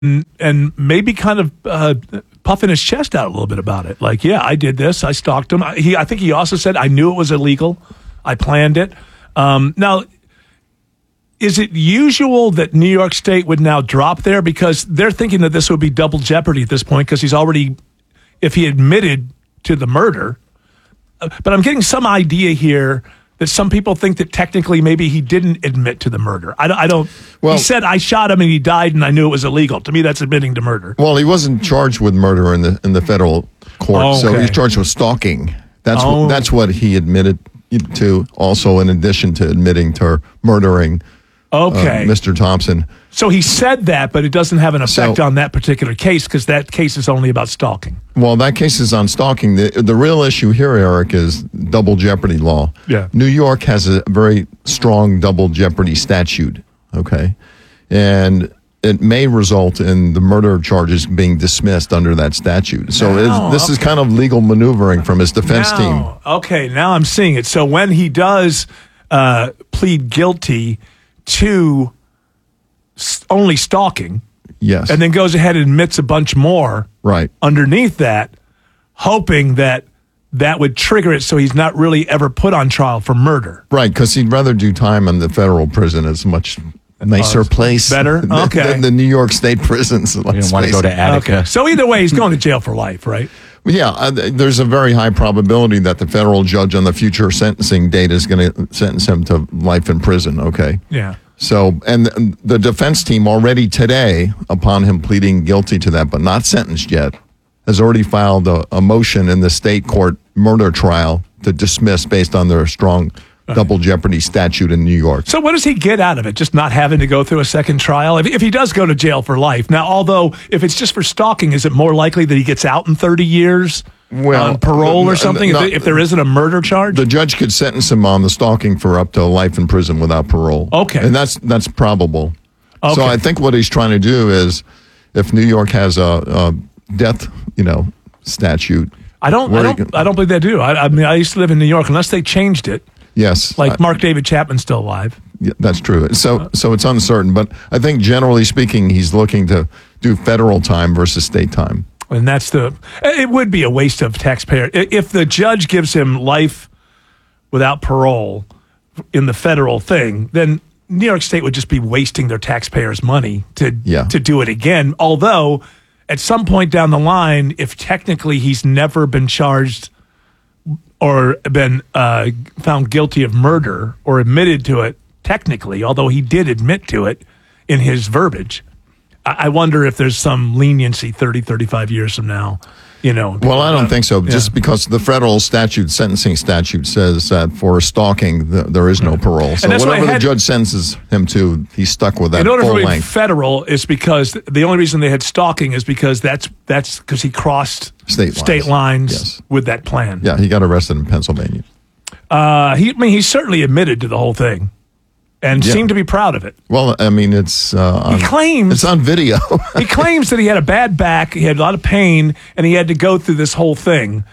and maybe kind of puffing his chest out a little bit about it. Like, yeah, I did this. I stalked him. I think he also said, I knew it was illegal. I planned it. Now, is it usual that New York State would now drop there? Because they're thinking that this would be double jeopardy at this point because he's already, if he admitted to the murder. But I'm getting some idea here that some people think that technically maybe he didn't admit to the murder. I don't. Well, he said, I shot him and he died and I knew it was illegal. To me, that's admitting to murder. Well, he wasn't charged with murder in the federal court, so he's charged with stalking. That's what he admitted to, also in addition to admitting to murdering Mr. Thompson. So he said that, but it doesn't have an effect on that particular case because that case is only about stalking. Well, that case is on stalking. The real issue here, Eric, is double jeopardy law. Yeah. New York has a very strong double jeopardy statute, okay? And it may result in the murder charges being dismissed under that statute. So this is kind of legal maneuvering from his defense team. Okay, now I'm seeing it. So when he does plead guilty to only stalking, yes, and then goes ahead and admits a bunch more underneath that, hoping that would trigger it so he's not really ever put on trial for murder. Right, because he'd rather do time in the federal prison. It's a much nicer place. Better? Than the New York State prisons. You don't want to go to Attica. Okay. So either way, he's going to jail for life, right? Well, yeah, there's a very high probability that the federal judge on the future sentencing date is going to sentence him to life in prison, okay? Yeah. So, and the defense team already today, upon him pleading guilty to that, but not sentenced yet, has already filed a motion in the state court murder trial to dismiss based on their strong double jeopardy statute in New York. So what does he get out of it? Just not having to go through a second trial? If he does go to jail for life. Now, although if it's just for stalking, is it more likely that he gets out in 30 years on parole or something if there isn't a murder charge? The judge could sentence him on the stalking for up to life in prison without parole. Okay. And that's probable. Okay. So I think what he's trying to do is, if New York has a death, statute. I don't believe they do. I mean, I used to live in New York. Unless they changed it. Yes. Like Mark David Chapman's still alive. Yeah, that's true. So it's uncertain. But I think generally speaking, he's looking to do federal time versus state time. And it would be a waste of taxpayer. If the judge gives him life without parole in the federal thing, then New York State would just be wasting their taxpayers' money to do it again. Although at some point down the line, if technically he's never been charged or been found guilty of murder or admitted to it technically, although he did admit to it in his verbiage, I wonder if there's some leniency 30, 35 years from now. Well, I don't think so. Just because the federal sentencing statute says that for stalking, there is no parole. So whatever the judge sentences him to, he's stuck with that. In order for it to be federal, is because the only reason they had stalking is because that's because he crossed state lines with that plan. Yeah, he got arrested in Pennsylvania. He certainly admitted to the whole thing. And seemed to be proud of it. Well, I mean, it's he claims it's on video. He claims that he had a bad back, he had a lot of pain, and he had to go through this whole thing,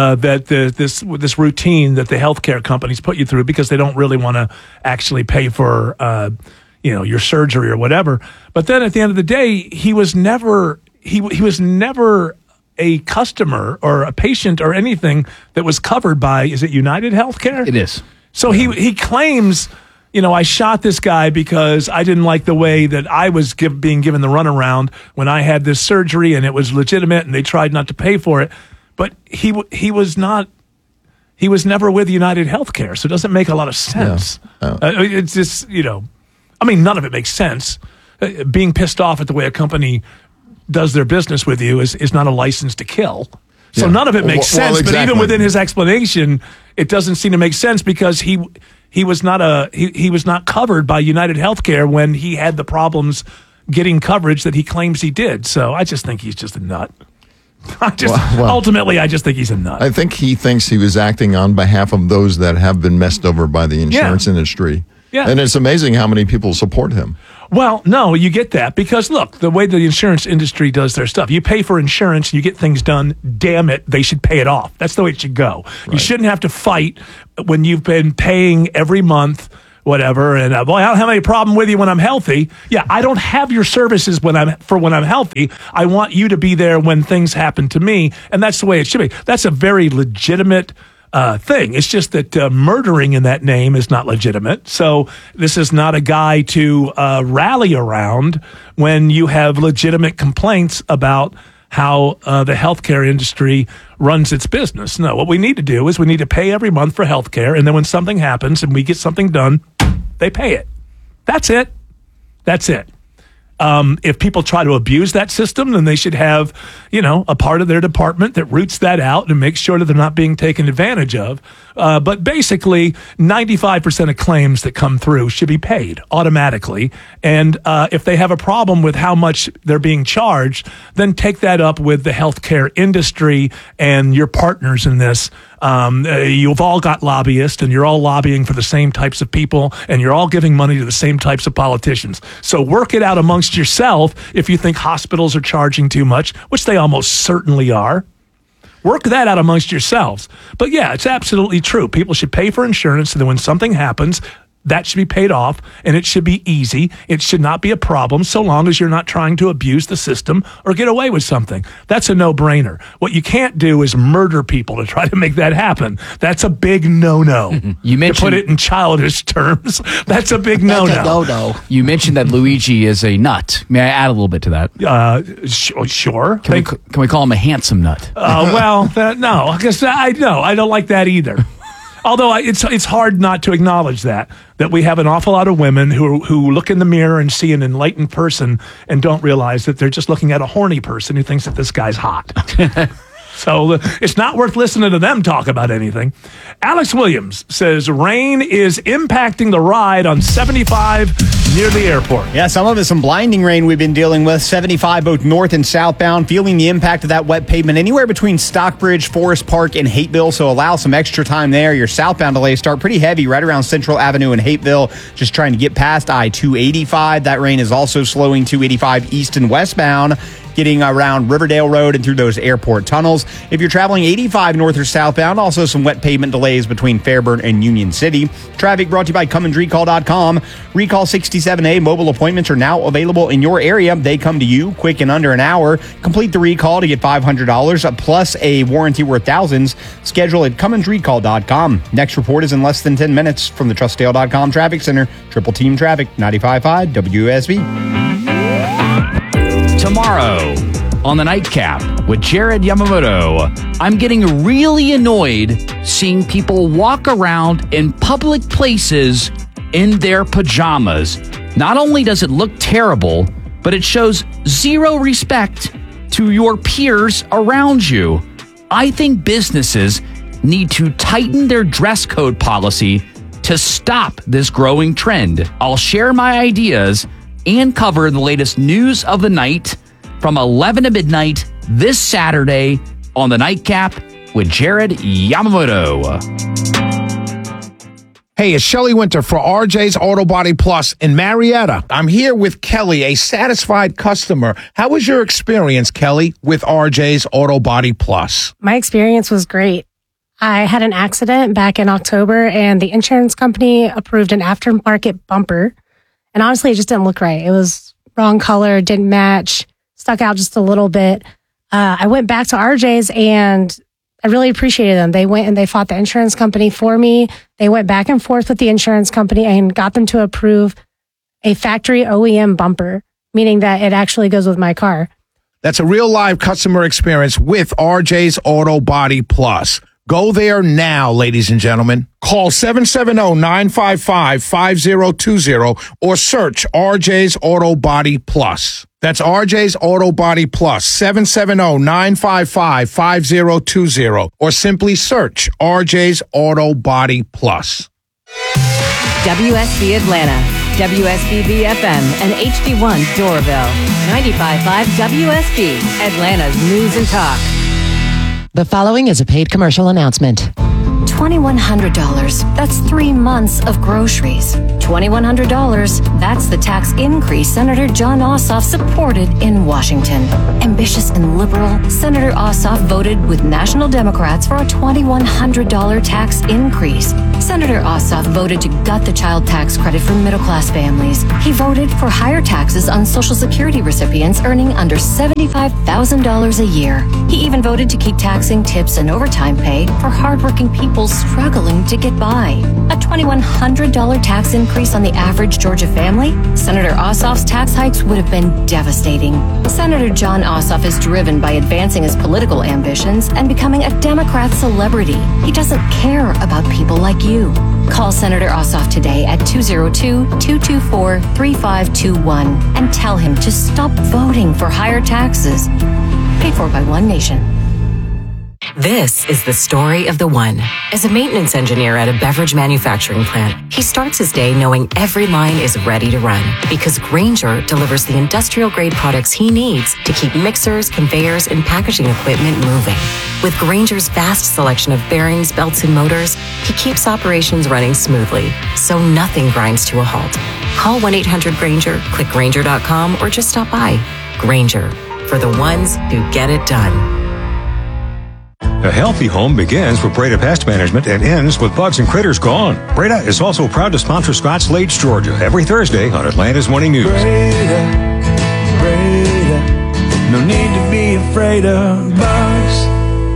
this routine that the healthcare companies put you through because they don't really want to actually pay for your surgery or whatever. But then at the end of the day, he was never he was never a customer or a patient or anything that was covered by, is it United Healthcare? It is. So he claims, I shot this guy because I didn't like the way that I was being given the runaround when I had this surgery and it was legitimate and they tried not to pay for it. But he was never with United Healthcare, so it doesn't make a lot of sense. Yeah. It's just, none of it makes sense. Being pissed off at the way a company does their business with you is not a license to kill. So none of it makes sense, exactly. But even within his explanation, it doesn't seem to make sense because he was not covered by United Healthcare when he had the problems getting coverage that he claims he did. So I just think he's just a nut. Ultimately, I just think he's a nut. I think he thinks he was acting on behalf of those that have been messed over by the insurance industry. Yeah. And it's amazing how many people support him. Well, no, you get that because, look, the way the insurance industry does their stuff, you pay for insurance, you get things done, damn it, they should pay it off. That's the way it should go. Right. You shouldn't have to fight when you've been paying every month whatever. And boy, I don't have any problem with you when I'm healthy. Yeah, I don't have your services when I'm healthy. I want you to be there when things happen to me, and that's the way it should be. That's a very legitimate thing. It's just that murdering in that name is not legitimate. So this is not a guy to rally around when you have legitimate complaints about how the healthcare industry runs its business. No, what we need to do is we need to pay every month for healthcare, and then when something happens and we get something done, they pay it. That's it. That's it. If people try to abuse that system, then they should have, a part of their department that roots that out and makes sure that they're not being taken advantage of. But basically, 95% of claims that come through should be paid automatically. And if they have a problem with how much they're being charged, then take that up with the healthcare industry and your partners in this. You've all got lobbyists, and you're all lobbying for the same types of people, and you're all giving money to the same types of politicians. So work it out amongst yourself if you think hospitals are charging too much, which they almost certainly are. Work that out amongst yourselves. But yeah, it's absolutely true. People should pay for insurance, and then when something happens, that should be paid off, and it should be easy. It should not be a problem so long as you're not trying to abuse the system or get away with something. That's a no-brainer. What you can't do is murder people to try to make that happen. That's a big no-no. You mentioned, to put it in childish terms, that's a big no-no. That's a no-no. You mentioned that Luigi is a nut. May I add a little bit to that? Sure. Can we call him a handsome nut? No, I guess I don't like that either. Although it's hard not to acknowledge that we have an awful lot of women who look in the mirror and see an enlightened person and don't realize that they're just looking at a horny person who thinks that this guy's hot. So it's not worth listening to them talk about anything. Alex Williams says rain is impacting the ride on 75 near the airport. Yeah, some of it, some blinding rain we've been dealing with. 75 both north and southbound, feeling the impact of that wet pavement anywhere between Stockbridge, Forest Park, and Hateville. So allow some extra time there. Your southbound delays start pretty heavy right around Central Avenue and Hateville, just trying to get past I-285. That rain is also slowing 285 east and westbound, getting around Riverdale Road and through those airport tunnels. If you're traveling 85 north or southbound, also some wet pavement delays between Fairburn and Union City. Traffic brought to you by CummonsRecall.com. Recall 67A mobile appointments are now available in your area. They come to you quick in under an hour. Complete the recall to get $500 plus a warranty worth thousands. Schedule at CummonsRecall.com. Next report is in less than 10 minutes from the TrustDale.com Traffic Center. Triple Team Traffic, 95.5 WSB. Tomorrow on the Nightcap with Jared Yamamoto, I'm getting really annoyed seeing people walk around in public places in their pajamas. Not only does it look terrible, but it shows zero respect to your peers around you. I think businesses need to tighten their dress code policy to stop this growing trend. I'll share my ideas and cover the latest news of the night from 11 to midnight this Saturday on the Nightcap with Jared Yamamoto. Hey, it's Shelley Winter for RJ's Auto Body Plus in Marietta. I'm here with Kelly, a satisfied customer. How was your experience, Kelly, with RJ's Auto Body Plus? My experience was great. I had an accident back in October, and the insurance company approved an aftermarket bumper. And honestly, it just didn't look right. It was wrong color, didn't match, stuck out just a little bit. I went back to RJ's, and I really appreciated them. They went and they fought the insurance company for me. They went back and forth with the insurance company and got them to approve a factory OEM bumper, meaning that it actually goes with my car. That's a real live customer experience with RJ's Auto Body Plus. Go there now, ladies and gentlemen. Call 770-955-5020 or search RJ's Auto Body Plus. That's RJ's Auto Body Plus, 770-955-5020 or simply search RJ's Auto Body Plus. WSB Atlanta, WSB FM, and HD1 Doraville. 95.5 WSB, Atlanta's News and Talk. The following is a paid commercial announcement. $2,100. That's 3 months of groceries. $2,100. That's the tax increase Senator Jon Ossoff supported in Washington. Ambitious and liberal, Senator Ossoff voted with national Democrats for a $2,100 tax increase. Senator Ossoff voted to gut the child tax credit for middle-class families. He voted for higher taxes on Social Security recipients earning under $75,000 a year. He even voted to keep taxing tips and overtime pay for hardworking people struggling to get by. A $2,100 tax increase on the average Georgia family? Senator Ossoff's tax hikes would have been devastating. Senator Jon Ossoff is driven by advancing his political ambitions and becoming a Democrat celebrity. He doesn't care about people like you. Call Senator Ossoff today at 202-224-3521 and tell him to stop voting for higher taxes. Paid for by One Nation. This is the story of the one. As a maintenance engineer at a beverage manufacturing plant, he starts his day knowing every line is ready to run because Grainger delivers the industrial-grade products he needs to keep mixers, conveyors, and packaging equipment moving. With Grainger's vast selection of bearings, belts, and motors, he keeps operations running smoothly, so nothing grinds to a halt. Call 1-800-GRAINGER, click Grainger.com, or just stop by. Grainger, for the ones who get it done. A healthy home begins with Breda Pest Management and ends with bugs and critters gone. Breda is also proud to sponsor Scotts Lakes, Georgia, every Thursday on Atlanta's Morning News. Breda, no need to be afraid of bugs.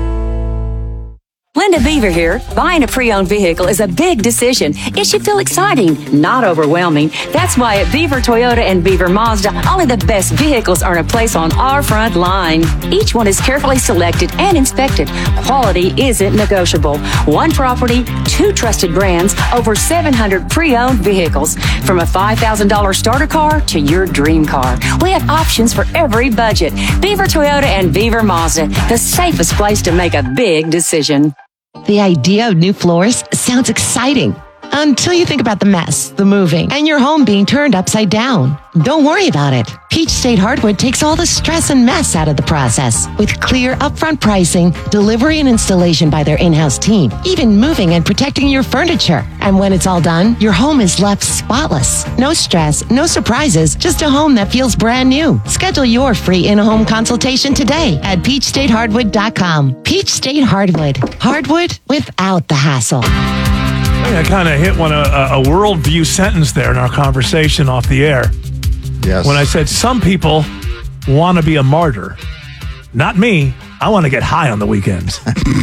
Linda Beaver here. Buying a pre-owned vehicle is a big decision. It should feel exciting, not overwhelming. That's why at Beaver Toyota and Beaver Mazda, only the best vehicles earn a place on our front line. Each one is carefully selected and inspected. Quality isn't negotiable. One property, two trusted brands, over 700 pre-owned vehicles. From a $5,000 starter car to your dream car. We have options for every budget. Beaver Toyota and Beaver Mazda, the safest place to make a big decision. The idea of new floors sounds exciting until you think about the mess, the moving, and your home being turned upside down. Don't worry about it. Peach State Hardwood takes all the stress and mess out of the process with clear upfront pricing, delivery and installation by their in-house team, even moving and protecting your furniture. And when it's all done, your home is left spotless. No stress, no surprises, just a home that feels brand new. Schedule your free in-home consultation today at peachstatehardwood.com. Peach State Hardwood. Hardwood without the hassle. I kind of hit a worldview sentence there in our conversation off the air. Yes. When I said some people want to be a martyr. Not me. I want to get high on the weekends.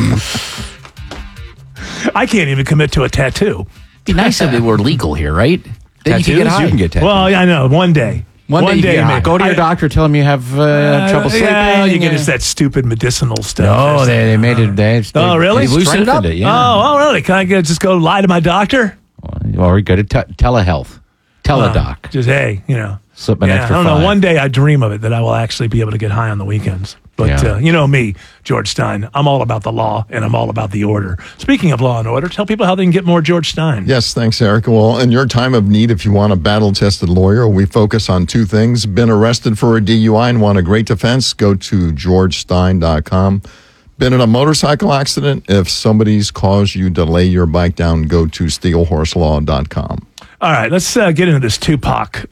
I can't even commit to a tattoo. It'd be nice if it were legal here, right? Then Tattoos, you can get tattoos. Well, I know. One day. One day maybe. Go to your doctor, tell them you have trouble sleeping. Yeah, you get that stupid medicinal stuff. No, they made it. They really? They loosened it up. Yeah. Oh, really? Can I just go lie to my doctor? Or we go to telehealth. Teledoc. Just, hey, slip an extra I don't know. 5. One day I dream of it that I will actually be able to get high on the weekends. But you know me, George Stein. I'm all about the law and I'm all about the order. Speaking of law and order, tell people how they can get more George Stein. Yes, thanks, Eric. Well, in your time of need, if you want a battle-tested lawyer, we focus on two things. Been arrested for a DUI and want a great defense? Go to georgestein.com. Been in a motorcycle accident? If somebody's caused you to lay your bike down, go to steelhorselaw.com. All right, let's get into this Tupac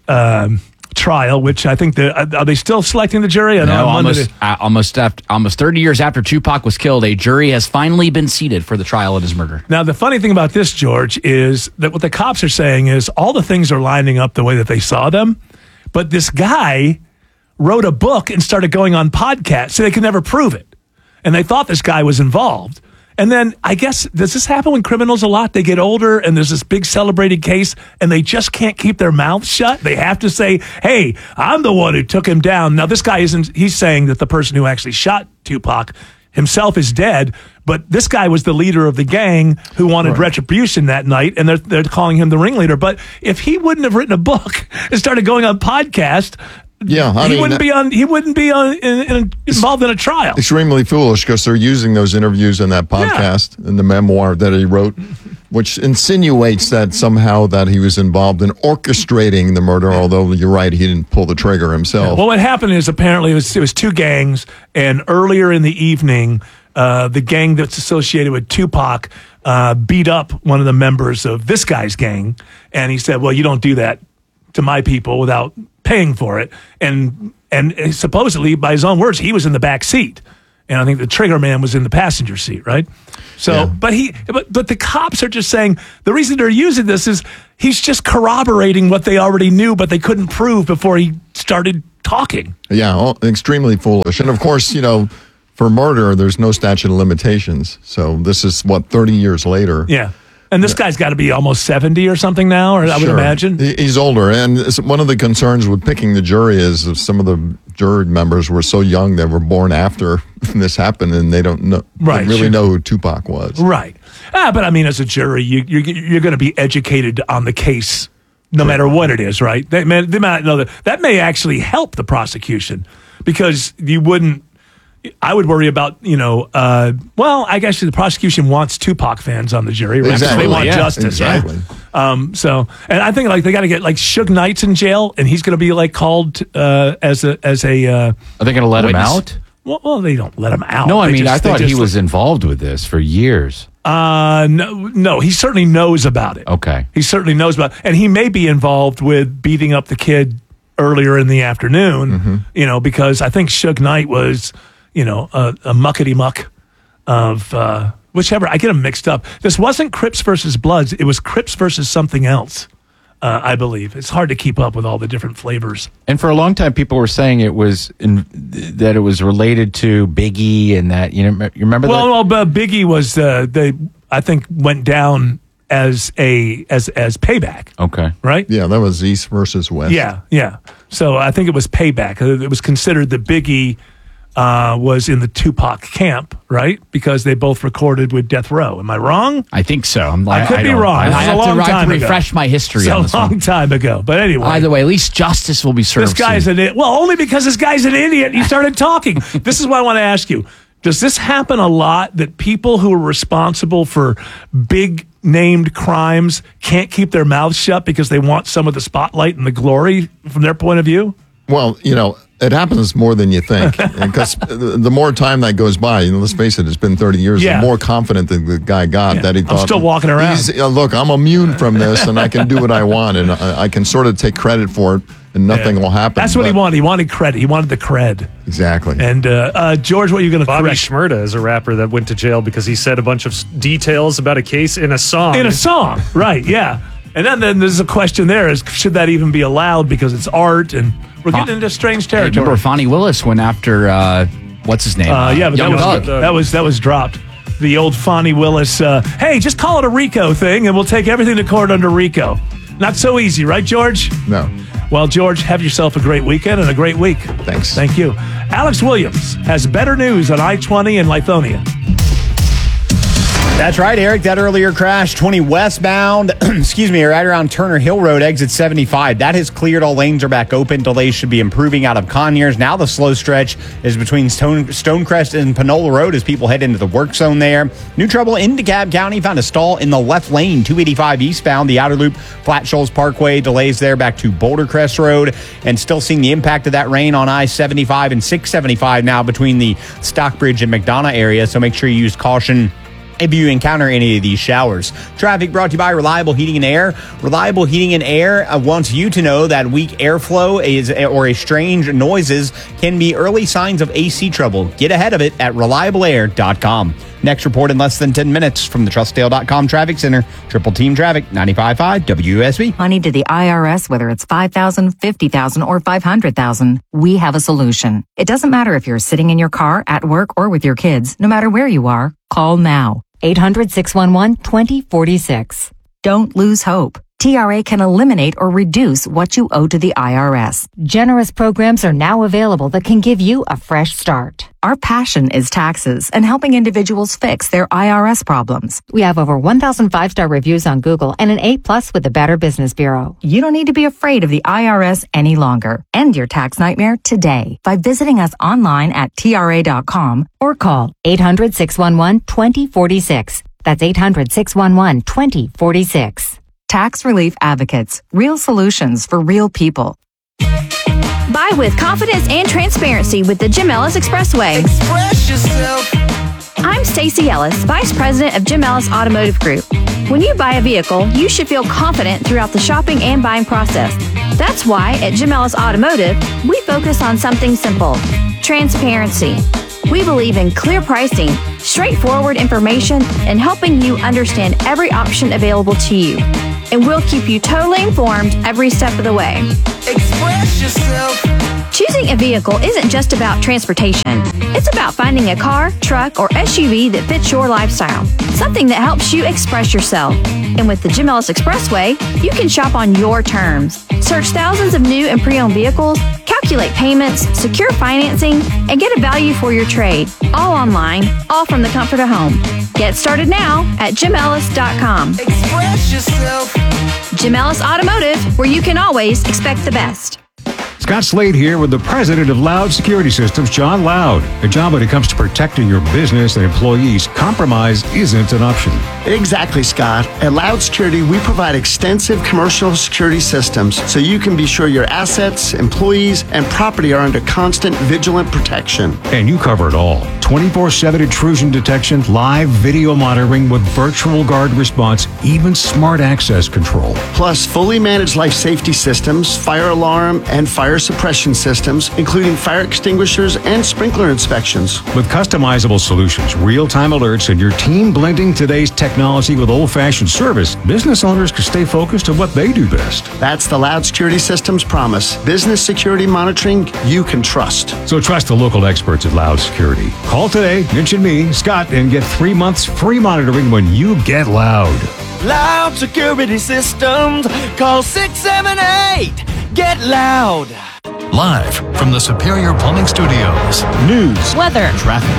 trial, which I think are they still selecting the jury? No, almost 30 years after Tupac was killed, a jury has finally been seated for the trial of his murder. Now, the funny thing about this, George, is that what the cops are saying is all the things are lining up the way that they saw them, but this guy wrote a book and started going on podcasts, so they could never prove it. And they thought this guy was involved. And then, I guess, does this happen with criminals a lot? They get older and there's this big celebrated case and they just can't keep their mouths shut. They have to say, hey, I'm the one who took him down. Now, this guy he's saying that the person who actually shot Tupac himself is dead, but this guy was the leader of the gang who wanted retribution that night, and they're calling him the ringleader. But if he wouldn't have written a book and started going on podcast, he wouldn't be involved in a trial. Extremely foolish because they're using those interviews in that podcast in the memoir that he wrote, which insinuates that somehow that he was involved in orchestrating the murder. Although you're right, he didn't pull the trigger himself. Yeah. Well, what happened is apparently it was two gangs, and earlier in the evening, the gang that's associated with Tupac beat up one of the members of this guy's gang. And he said, well, you don't do that to my people without paying for it. And supposedly, by his own words, he was in the back seat. And I think the trigger man was in the passenger seat, right? So, but the cops are just saying the reason they're using this is he's just corroborating what they already knew, but they couldn't prove before he started talking. Yeah, extremely foolish. And of course, for murder, there's no statute of limitations. So this is 30 years later. Yeah. And this guy's got to be almost 70 or something now, or I would imagine. He's older. And one of the concerns with picking the jury is if some of the jury members were so young they were born after this happened and they don't know, really know who Tupac was. Right. But I mean, as a jury, you're going to be educated on the case no matter what it is, right? They might know that may actually help the prosecution because you wouldn't. I would worry about, I guess the prosecution wants Tupac fans on the jury, right? Exactly. They want justice, right? And I think they got to get Suge Knight's in jail, and he's going to be called as a. Are they going to let him out? Well, they don't let him out. No, I thought he was involved with this for years. No, he certainly knows about it. Okay, he certainly knows about it, and he may be involved with beating up the kid earlier in the afternoon. Because I think Suge Knight was. A muckety muck of whichever. I get them mixed up. This wasn't Crips versus Bloods. It was Crips versus something else, I believe. It's hard to keep up with all the different flavors. And for a long time, people were saying that it was related to Biggie and that, you remember that? Well, Biggie was, I think, went down as payback. Okay. Right? Yeah, that was East versus West. Yeah. So I think it was payback. It was considered that Biggie was in the Tupac camp, right? Because they both recorded with Death Row. Am I wrong? I think so. I could be wrong. I have to refresh my history on this It's a long time ago. But anyway. Either way, at least justice will be served. This guy's only because this guy's an idiot. He started talking. This is why I want to ask you. Does this happen a lot that people who are responsible for big named crimes can't keep their mouths shut because they want some of the spotlight and the glory from their point of view? Well, it happens more than you think. Because the more time that goes by, let's face it, it's been 30 years, the more confident the guy got that he thought. I'm still walking around. Look, I'm immune from this and I can do what I want and I can sort of take credit for it and nothing will happen. That's what he wanted. He wanted credit. He wanted the cred. Exactly. And George, what are you going to Bobby correct? Shmurda is a rapper that went to jail because he said a bunch of details about a case in a song. Right, yeah. And then there's a question there is, should that even be allowed because it's art and we're getting into strange territory. Remember Fonnie Willis went after, what's his name? But that was dropped. The old Fonnie Willis, hey, just call it a RICO thing and we'll take everything to court under RICO. Not so easy, right, George? No. Well, George, have yourself a great weekend and a great week. Thanks. Thank you. Alex Williams has better news on I-20 and Lithonia. That's right, Eric. That earlier crash, 20 westbound, right around Turner Hill Road, exit 75. That has cleared. All lanes are back open. Delays should be improving out of Conyers. Now the slow stretch is between Stonecrest and Panola Road as people head into the work zone there. New trouble in DeKalb County. Found a stall in the left lane, 285 eastbound. The outer loop, Flat Shoals Parkway. Delays there back to Boulder Crest Road. And still seeing the impact of that rain on I-75 and 675 now between the Stockbridge and McDonough area. So make sure you use caution if you encounter any of these showers. Traffic brought to you by Reliable Heating and Air. Reliable Heating and Air wants you to know that weak airflow or strange noises can be early signs of AC trouble. Get ahead of it at reliableair.com. Next report in less than 10 minutes from the TrustDale.com Traffic Center. Triple Team Traffic, 95.5 WSB. Money to the IRS, whether it's $5,000, $50,000, or $500,000, we have a solution. It doesn't matter if you're sitting in your car, at work, or with your kids. No matter where you are, call now. 800-611-2046. Don't lose hope. TRA can eliminate or reduce what you owe to the IRS. Generous programs are now available that can give you a fresh start. Our passion is taxes and helping individuals fix their IRS problems. We have over 1,000 5-star reviews on Google and an A+ with the Better Business Bureau. You don't need to be afraid of the IRS any longer. End your tax nightmare today by visiting us online at TRA.com or call 800-611-2046. That's 800-611-2046. Tax Relief Advocates. Real solutions for real people. Buy with confidence and transparency with the Jim Ellis Expressway. Express yourself. I'm Stacey Ellis, Vice President of Jim Ellis Automotive Group. When you buy a vehicle, you should feel confident throughout the shopping and buying process. That's why at Jim Ellis Automotive, we focus on something simple: transparency. We believe in clear pricing, straightforward information, and helping you understand every option available to you. And we'll keep you totally informed every step of the way. Express yourself. Choosing a vehicle isn't just about transportation. It's about finding a car, truck, or SUV that fits your lifestyle. Something that helps you express yourself. And with the Jim Ellis Expressway, you can shop on your terms. Search thousands of new and pre-owned vehicles, calculate payments, secure financing, and get a value for your trade. All online, all from the comfort of home. Get started now at JimEllis.com. Express yourself. Jim Ellis Automotive, where you can always expect the best. Scott Slade here with the president of Loud Security Systems, John Loud. A job when it comes to protecting your business and employees, compromise isn't an option. Exactly, Scott. At Loud Security, we provide extensive commercial security systems so you can be sure your assets, employees, and property are under constant vigilant protection. And you cover it all. 24/7 intrusion detection, live video monitoring with virtual guard response, even smart access control. Plus, fully managed life safety systems, fire alarm, and fire suppression systems, including fire extinguishers and sprinkler inspections. With customizable solutions, real-time alerts, and your team blending today's technology with old-fashioned service, business owners can stay focused on what they do best. That's the Loud Security Systems promise. Business security monitoring you can trust. So trust the local experts at Loud Security. Call today, mention me, Scott, and get 3 months free monitoring when you get Loud. Loud Security Systems. Call 678. Get Loud. Live from the Superior Plumbing Studios. News, weather, traffic.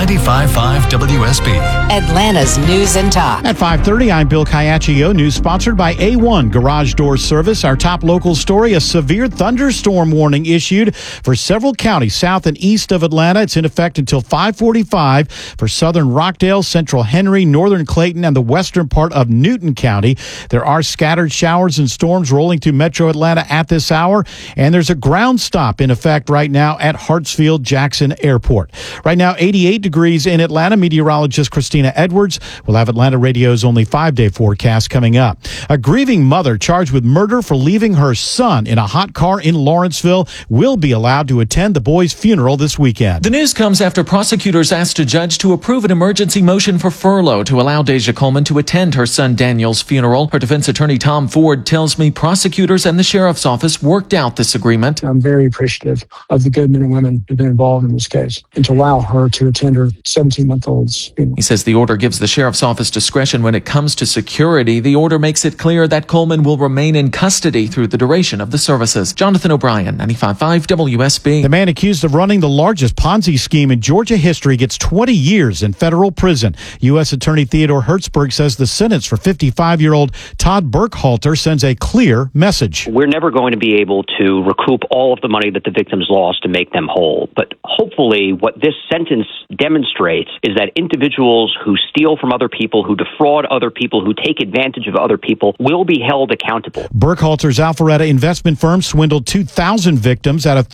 95.5 WSB. Atlanta's News and Talk. At 5:30, I'm Bill Caiaccio. News sponsored by A1 Garage Door Service. Our top local story, a severe thunderstorm warning issued for several counties south and east of Atlanta. It's in effect until 5:45 for southern Rockdale, central Henry, northern Clayton, and the western part of Newton County. There are scattered showers and storms rolling through metro Atlanta at this hour, and there's a ground stop in effect right now at Hartsfield-Jackson Airport. Right now, 88 degrees in Atlanta. Meteorologist Christina Edwards will have Atlanta Radio's only 5-day forecast coming up. A grieving mother charged with murder for leaving her son in a hot car in Lawrenceville will be allowed to attend the boy's funeral this weekend. The news comes after prosecutors asked a judge to approve an emergency motion for furlough to allow Deja Coleman to attend her son Daniel's funeral. Her defense attorney Tom Ford tells me prosecutors and the sheriff's office worked out this agreement. I'm very appreciative of the good men and women who've been involved in this case and to allow her to attend her 17-month-old's funeral. He says the order gives the sheriff's office discretion when it comes to security. The order makes it clear that Coleman will remain in custody through the duration of the services. Jonathan O'Brien, 95.5 WSB. The man accused of running the largest Ponzi scheme in Georgia history gets 20 years in federal prison. U.S. Attorney Theodore Hertzberg says the sentence for 55-year-old Todd Burkhalter sends a clear message. We're never going to be able to recoup all of the money that the victims lost to make them whole. But hopefully what this sentence demonstrates is that individuals who steal from other people, who defraud other people, who take advantage of other people will be held accountable. Burkhalter's Alpharetta investment firm swindled 2,000 victims out of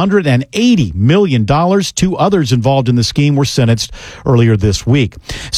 $380 million. 2 others involved in the scheme were sentenced earlier this week.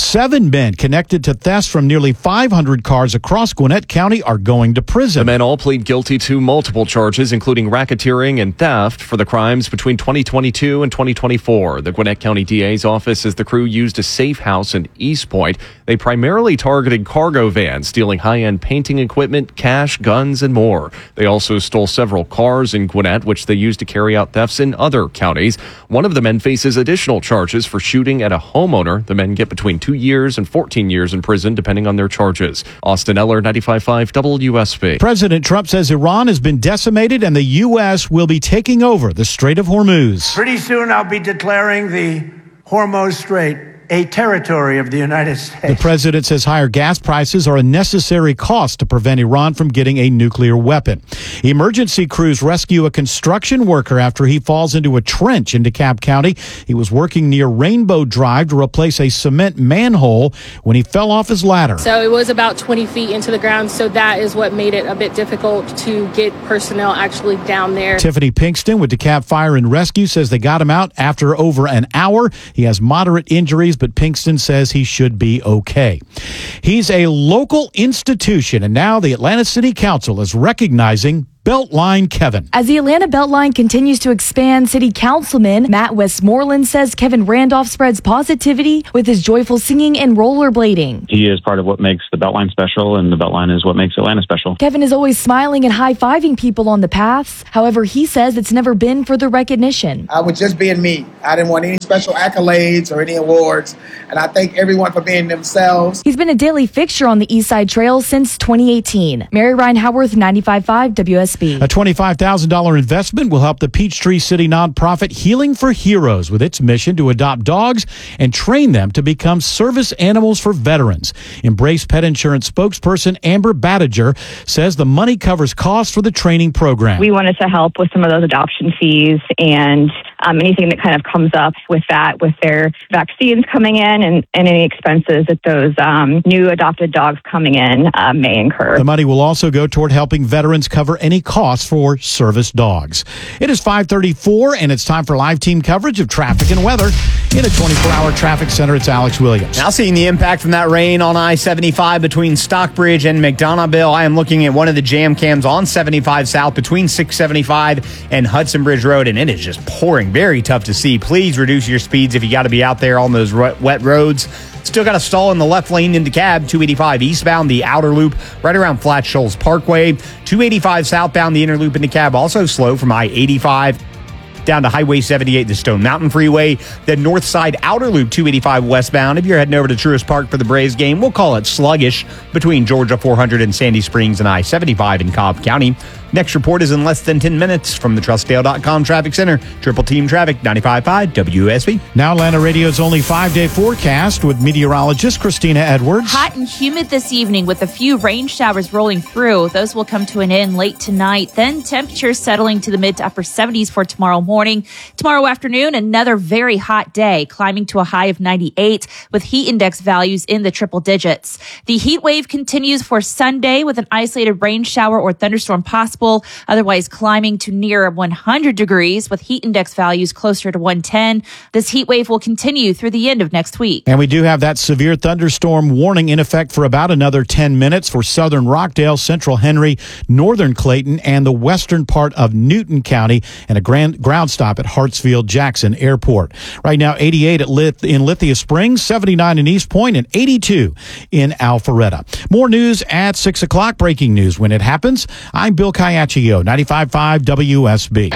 7 men connected to thefts from nearly 500 cars across Gwinnett County are going to prison. The men all plead guilty to multiple charges, including racketeering and theft for the crimes between 2022 and 2024. The Gwinnett County DA's office says the crew used a safe house in East Point. They primarily targeted cargo vans, stealing high-end painting equipment, cash, guns, and more. They also stole several cars in Gwinnett, which they used to carry out thefts in other counties. One of the men faces additional charges for shooting at a homeowner. The men get between 2 years and 14 years in prison, depending on their charges. Austin Eller, 95.5 WSB. President Trump says Iran has been decimated and the U.S. will be taking over the Strait of Hormuz. Pretty soon I'll be declaring the Hormuz Strait a territory of the United States. The president says higher gas prices are a necessary cost to prevent Iran from getting a nuclear weapon. Emergency crews rescue a construction worker after he falls into a trench in DeKalb County. He was working near Rainbow Drive to replace a cement manhole when he fell off his ladder. So it was about 20 feet into the ground, so that is what made it a bit difficult to get personnel actually down there. Tiffany Pinkston with DeKalb Fire and Rescue says they got him out after over an hour. He has moderate injuries but Pinkston says he should be okay. He's a local institution, and now the Atlanta City Council is recognizing Beltline Kevin. As the Atlanta Beltline continues to expand, City Councilman Matt Westmoreland says Kevin Randolph spreads positivity with his joyful singing and rollerblading. He is part of what makes the Beltline special, and the Beltline is what makes Atlanta special. Kevin is always smiling and high-fiving people on the paths. However, he says it's never been for the recognition. I was just being me. I didn't want any special accolades or any awards, and I thank everyone for being themselves. He's been a daily fixture on the East Side Trail since 2018. Mary Ryan Howarth, 95.5 WSB. A $25,000 investment will help the Peachtree City nonprofit Healing for Heroes with its mission to adopt dogs and train them to become service animals for veterans. Embrace Pet Insurance spokesperson Amber Badager says the money covers costs for the training program. We wanted to help with some of those adoption fees and anything that kind of comes up with that, with their vaccines coming in and any expenses that those new adopted dogs coming in may incur. The money will also go toward helping veterans cover any costs for service dogs. It is 5:34, and it's time for live team coverage of traffic and weather. In a 24-hour traffic center, it's Alex Williams. Now seeing the impact from that rain on I-75 between Stockbridge and McDonoughville. I am looking at one of the jam cams on 75 South between 675 and Hudson Bridge Road, and it is just pouring. Very tough to see. Please reduce your speeds if you got to be out there on those wet roads. Still got a stall in the left lane into Cab, 285 eastbound, the outer loop right around Flat Shoals Parkway. 285 southbound, the inner loop into Cab, also slow from I-85 down to Highway 78, the Stone Mountain Freeway. The north side outer loop, 285 westbound. If you're heading over to Truist Park for the Braves game, we'll call it sluggish between Georgia 400 and Sandy Springs and I-75 in Cobb County. Next report is in less than 10 minutes from the TrustDale.com Traffic Center. Triple Team Traffic, 95.5 WSB. Now Atlanta Radio's only 5-day forecast with meteorologist Christina Edwards. Hot and humid this evening with a few rain showers rolling through. Those will come to an end late tonight. Then temperatures settling to the mid to upper 70s for tomorrow morning. Tomorrow afternoon, another very hot day, climbing to a high of 98 with heat index values in the triple digits. The heat wave continues for Sunday with an isolated rain shower or thunderstorm possible. Otherwise climbing to near 100 degrees with heat index values closer to 110. This heat wave will continue through the end of next week. And we do have that severe thunderstorm warning in effect for about another 10 minutes for southern Rockdale, central Henry, northern Clayton, and the western part of Newton County, and a ground stop at Hartsfield-Jackson Airport. Right now, 88 in Lithia Springs, 79 in East Point, and 82 in Alpharetta. More news at 6 o'clock. Breaking news when it happens. I'm Bill Caiaccio, 95.5 WSB.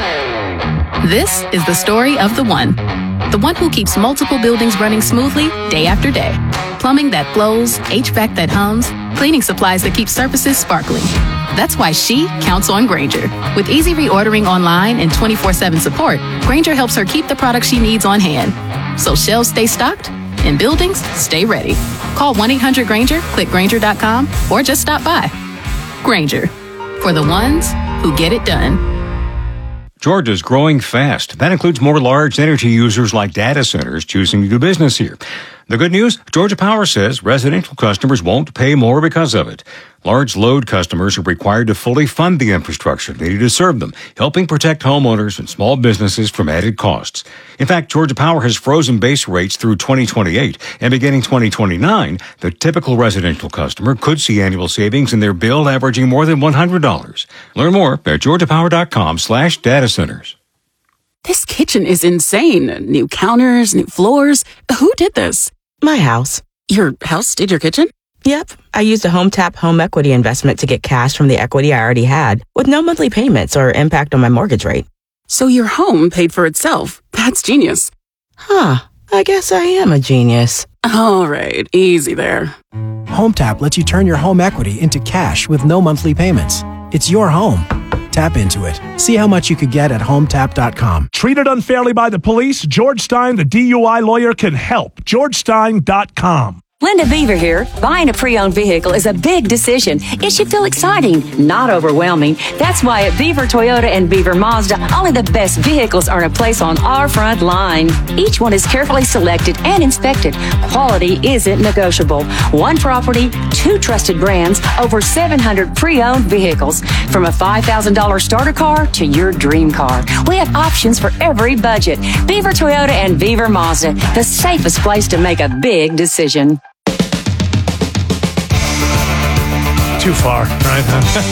This is the story of the one who keeps multiple buildings running smoothly day after day. Plumbing that flows, HVAC that hums, cleaning supplies that keep surfaces sparkling. That's why she counts on Grainger. With easy reordering online and 24/7 support, Grainger helps her keep the products she needs on hand. So shelves stay stocked and buildings stay ready. Call 1-800-GRAINGER, click Grainger.com, or just stop by. Grainger, for the ones who get it done. Georgia's growing fast. That includes more large energy users like data centers choosing to do business here. The good news, Georgia Power says residential customers won't pay more because of it. Large load customers are required to fully fund the infrastructure needed to serve them, helping protect homeowners and small businesses from added costs. In fact, Georgia Power has frozen base rates through 2028, and beginning 2029, the typical residential customer could see annual savings in their bill averaging more than $100. Learn more at georgiapower.com/data centers. This kitchen is insane. New counters, new floors. Who did this? My house. Your house did your kitchen? Yep. I used a HomeTap home equity investment to get cash from the equity I already had with no monthly payments or impact on my mortgage rate. So your home paid for itself. That's genius. Huh. I guess I am a genius. All right. Easy there. HomeTap lets you turn your home equity into cash with no monthly payments. It's your home. Tap into it. See how much you could get at HomeTap.com. Treated unfairly by the police? George Stein, the DUI lawyer, can help. GeorgeStein.com. Linda Beaver here. Buying a pre-owned vehicle is a big decision. It should feel exciting, not overwhelming. That's why at Beaver Toyota and Beaver Mazda, only the best vehicles earn a place on our front line. Each one is carefully selected and inspected. Quality isn't negotiable. One property, 2 trusted brands, over 700 pre-owned vehicles. From a $5,000 starter car to your dream car. We have options for every budget. Beaver Toyota and Beaver Mazda, the safest place to make a big decision. Too far, right?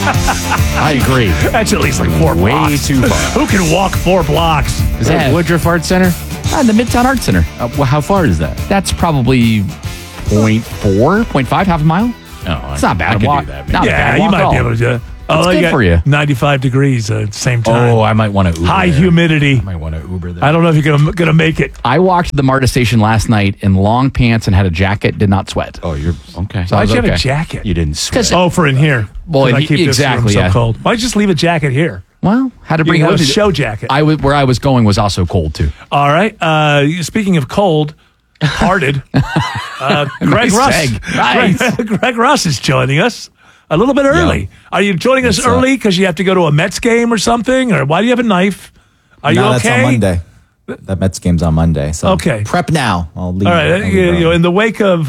I agree. That's at least like 4 blocks. Way too far. Who can walk 4 blocks? Is that Woodruff Art Center? The Midtown Art Center. Well, how far is that? That's probably 0.4, 0.5, half a mile. Oh, It's not bad. I can walk. do that. Not a Yeah, bad you walk might at be all. able to do it. It's good got for you. 95 degrees at the same time. Oh, I might want to Uber High there. humidity. I might want to Uber there. I don't know if you're gonna make it. I walked to the MARTA station last night in long pants and had a jacket, did not sweat. Oh, you're okay. So I Why'd was you have okay. a jacket? You didn't sweat. Oh, for in here. Well, 'Cause I keep exactly, this room yeah. so cold. Why'd you just leave a jacket here? Well, had to bring You it have with a me. show jacket. Where I was going was also cold, too. All right. Speaking of cold, hearted, Greg Nice Russ. seg. Nice. Greg Russ is joining us a little bit early. Are you joining us early because you have to go to a Mets game or something? Or why do you have a knife? Are you okay? That's on Monday. That Mets game's on Monday. So Okay. prep now. I'll leave. All right. I'll leave You know, early. in the wake of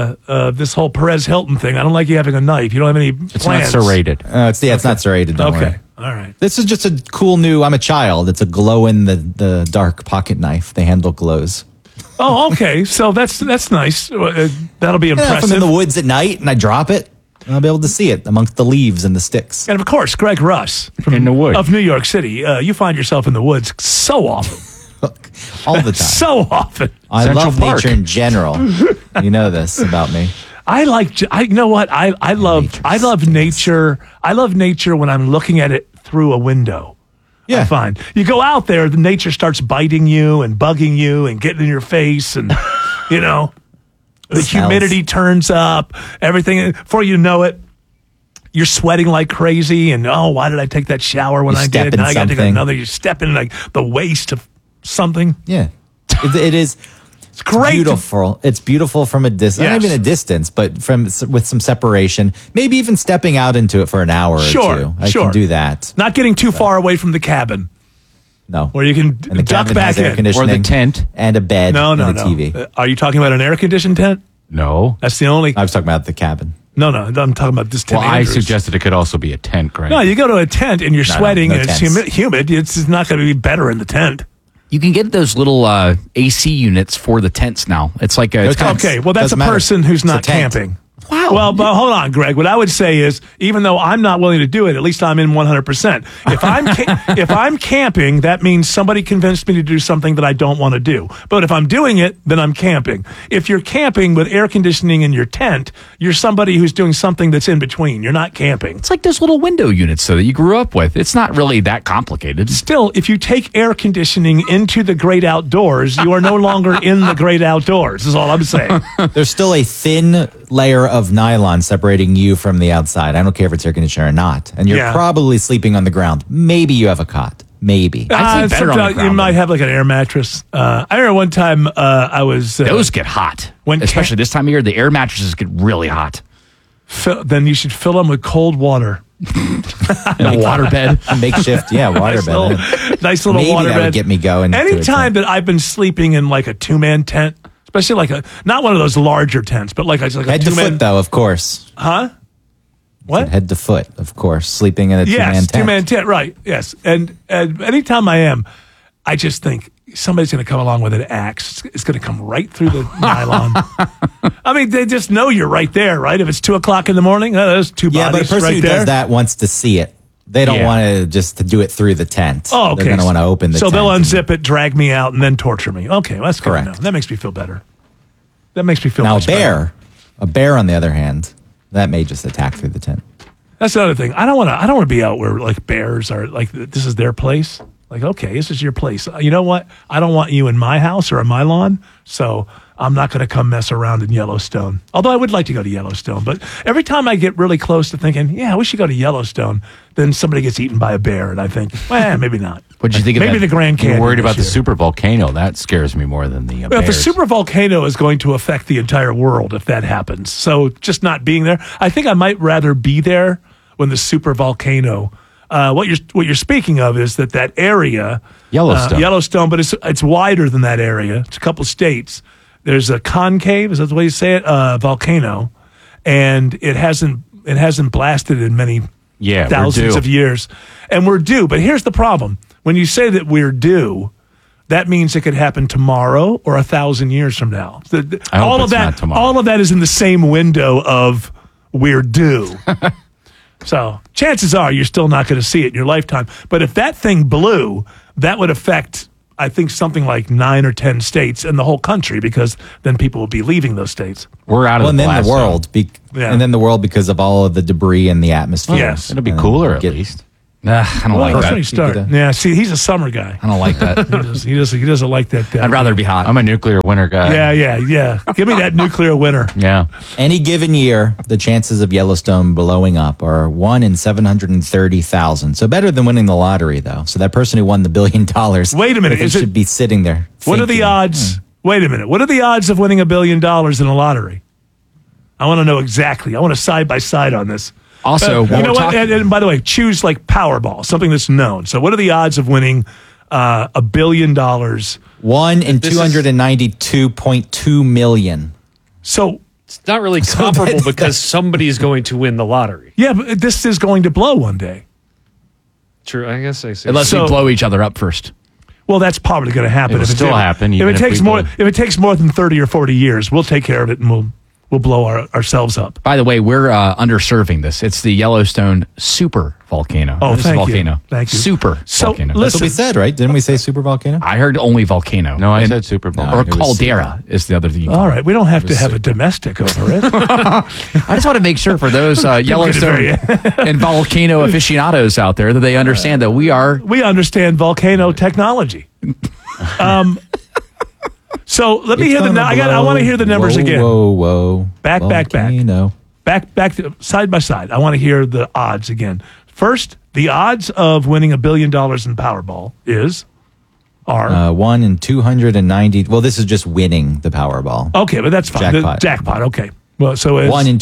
this whole Perez Hilton thing, I don't like you having a knife. You don't have any It's plans. not serrated. It's not serrated. Don't Okay. worry. All right. This is just a cool new. I'm a child. It's a glow in the dark pocket knife. The handle glows. Oh, okay. So that's nice. That'll be Yeah, if impressive. I'm in the woods at night and I drop it, I'll be able to see it amongst the leaves and the sticks. And of course, Greg Russ In the woods. of New York City. You find yourself in the woods so often. All the time. So often. I Central love Park. nature in general. You know this about me. I you know what? I love nature. I love nature when I'm looking at it through a window. Yeah. I find you go out there, the nature starts biting you and bugging you and getting in your face, and you know the Smells. humidity turns up. Everything before you know it, you're sweating like crazy. And oh, why did I take that shower when You I step did? in Now I got to take something. another. You step in like the waste of something. Yeah. It is. It's great. Beautiful. It's beautiful from a distance. Not Yes. even a distance, but with some separation. Maybe even stepping out into it for an hour or two. I can do that. Not getting too far away from the cabin. No. Where you can And the duck cabin back has air in. conditioning Or the tent. and a bed No, and a no. TV. Are you talking about an air conditioned tent? No. That's the only. I was talking about the cabin. No, I'm talking about this tent. Well, I Andrews. suggested it could also be a tent, Greg. No, you go to a tent and you're sweating no and it's tents. humid. It's not going to be better in the tent. You can get those little AC units for the tents now. It's like a... No it's kind of- tents. Okay, well, that's Doesn't a matter. person who's It's a not tent. camping. Wow. Well, but hold on, Greg. What I would say is, even though I'm not willing to do it, at least I'm in 100%. If I'm camping, that means somebody convinced me to do something that I don't want to do. But if I'm doing it, then I'm camping. If you're camping with air conditioning in your tent, you're somebody who's doing something that's in between. You're not camping. It's like those little window units that you grew up with. It's not really that complicated. Still, if you take air conditioning into the great outdoors, you are no longer in the great outdoors, is all I'm saying. There's still a thin layer of nylon separating you from the outside. I don't care if it's air conditioner or not. And you're Yeah. probably sleeping on the ground. Maybe you have a cot. Maybe. I'd sleep better on the sometimes ground, you might though. have like an air mattress. I remember one time I was. Those get hot. Especially this time of year, the air mattresses get really hot. Then you should fill them with cold water. In a waterbed. A makeshift, yeah, waterbed. Nice little Maybe waterbed. that would get me going. Anytime that I've been sleeping in like a 2-man tent, especially like not one of those larger tents, but like a Head to 2-man. foot, though, of course. Huh? What? Head to foot, of course. Sleeping in a two-man Yes, tent. 2-man tent, right. Yes. And anytime I am, I just think somebody's going to come along with an axe. It's going to come right through the nylon. I mean, they just know you're right there, right? If it's 2:00 in the morning, there's two Yeah, but a bodies person right who there. does that wants to see it. They don't Yeah. want to just to do it through the tent. Oh, okay. They're going to want to open the so tent. they'll unzip it, drag me out, and then torture me. Okay, well, that's good to Correct. know. That makes me feel better. That makes me feel Now, much better. a bear, on the other hand, that may just attack through the tent. That's another thing. I don't want to be out where like bears are like this is their place. Like, okay, this is your place. You know what? I don't want you in my house or on my lawn, so I'm not going to come mess around in Yellowstone. Although I would like to go to Yellowstone, but every time I get really close to thinking, yeah, we should go to Yellowstone, then somebody gets eaten by a bear, and I think, well, maybe not. What'd you think of Maybe that? the Grand Canyon. You're worried about the this year. super volcano. That scares me more than the Well, if the bears. super volcano is going to affect the entire world if that happens. So just not being there. I think I might rather be there when the super volcano. What you're speaking of is that area, Yellowstone, but it's wider than that area. It's a couple states. There's a concave, is that the way you say it? Volcano, and it hasn't blasted in many thousands of years, and we're due. But here's the problem: when you say that we're due, that means it could happen tomorrow or 1,000 years from now. All of that is in the same window of we're due. So chances are you're still not going to see it in your lifetime. But if that thing blew, that would affect, I think, something like 9 or 10 states in the whole country, because then people will be leaving those states. We're out of and the then blast the world, and then the world because of all of the debris in the atmosphere. Yes. It'll be cooler at least. I don't like That's that. when you start. Yeah, see, he's a summer guy. I don't like that. He doesn't like that. I'd rather be hot. I'm a nuclear winter guy. Yeah. Give me that nuclear winter. Yeah. Any given year, the chances of Yellowstone blowing up are 1 in 730,000. So better than winning the lottery, though. So that person who won the $1 billion, wait a minute, should be sitting there. What are the odds? Wait a minute. What are the odds of winning $1 billion in a lottery? I want to know exactly. I want a side by side on this. Also, you know what? And by the way, choose like Powerball, something that's known. So, what are the odds of winning $1 billion? 1 in 292.2 million. So it's not really comparable because somebody's going to win the lottery. Yeah, but this is going to blow one day. True, I guess I see. Unless we blow each other up first. Well, that's probably going to happen. It'll still happen. If it takes more than 30 or 40 years, we'll take care of it and we'll blow ourselves up. By the way, we're underserving this. It's the Yellowstone super volcano. Oh, This is thank you. volcano. Thank you. Super volcano. That's what we said, right? Didn't we say super volcano? I heard only volcano. No, I said super volcano. Or caldera is the other thing. All right, we don't have to have a domestic over it. I just want to make sure for those Yellowstone and volcano aficionados out there that they understand that we understand volcano technology. So let me hear I want to hear the numbers again. Whoa. Back to side by side. I want to hear the odds again. First, the odds of winning $1 billion in Powerball are 1 in 290. Well, this is just winning the Powerball. Okay, but that's fine. Jackpot. Okay. Well, so it's 1 in